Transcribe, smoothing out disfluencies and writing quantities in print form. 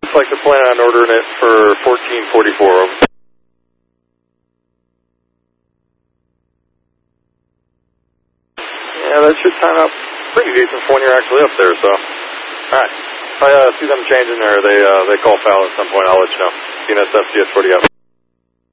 looks like they're planning on ordering it for 1444. Yeah, that should time out pretty decent for when you're actually up there, so. Alright. If I see them changing there, they call foul at some point, I'll let you know. CNSF, CS40 out.